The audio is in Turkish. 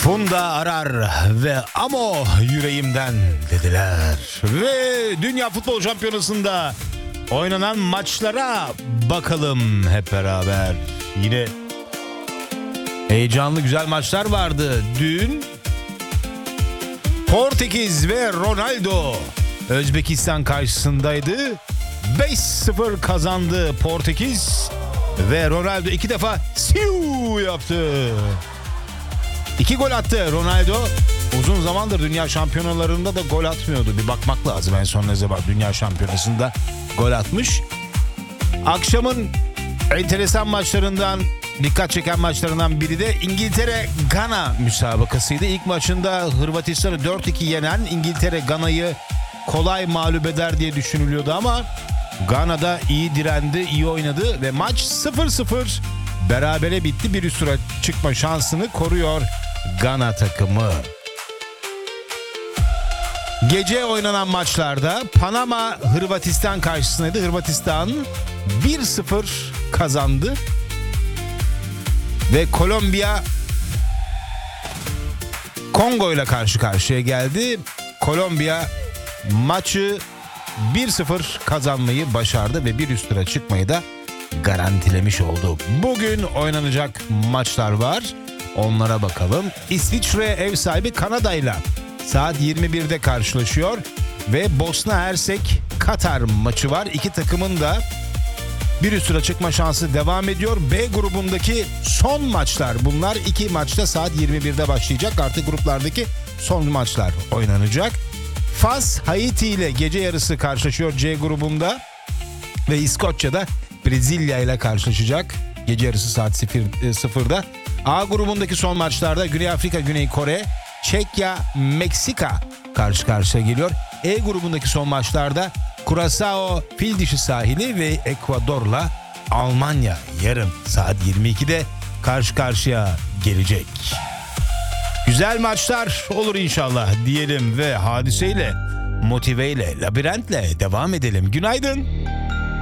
Funda arar ve amo yüreğimden dediler. Ve Dünya Futbol Şampiyonası'nda oynanan maçlara bakalım hep beraber. Yine heyecanlı güzel maçlar vardı. Dün Portekiz ve Ronaldo Özbekistan karşısındaydı. 5-0 kazandı Portekiz ve Ronaldo 2 defa siu yaptı. 2 gol attı Ronaldo. Uzun zamandır dünya şampiyonalarında da gol atmıyordu. Bir bakmak lazım en son ne zaman dünya şampiyonasında gol atmış. Akşamın enteresan maçlarından, dikkat çeken maçlarından biri de İngiltere-Gana müsabakasıydı. İlk maçında Hırvatistan'ı 4-2 yenen İngiltere Gana'yı kolay mağlup eder diye düşünülüyordu ama Gana'da iyi direndi, iyi oynadı ve maç 0-0 berabere bitti. Bir üst tura çıkma şansını koruyor Gana takımı. Gece oynanan maçlarda Panama Hırvatistan karşısındaydı. Hırvatistan 1-0 kazandı. Ve Kolombiya Kongo ile karşı karşıya geldi. Kolombiya maçı 1-0 kazanmayı başardı ve bir üst tura çıkmayı da garantilemiş oldu. Bugün oynanacak maçlar var. Onlara bakalım. İsviçre ev sahibi Kanada ile saat 21'de karşılaşıyor ve Bosna Hersek Katar maçı var. İki takımın da bir üst tura çıkma şansı devam ediyor. B grubundaki son maçlar bunlar. 2 maçta saat 21'de başlayacak. Artık gruplardaki son maçlar oynanacak. Fas Haiti ile gece yarısı karşılaşıyor C grubunda ve İskoçya'da Brezilya ile karşılaşacak. Gece yarısı saat 0'da. A grubundaki son maçlarda Güney Afrika, Güney Kore, Çekya, Meksika karşı karşıya geliyor. E grubundaki son maçlarda Curaçao, Fildişi sahili ve Ekvador'la Almanya yarın saat 22'de karşı karşıya gelecek. Güzel maçlar olur inşallah diyelim ve hadiseyle, motiveyle, labirentle devam edelim. Günaydın.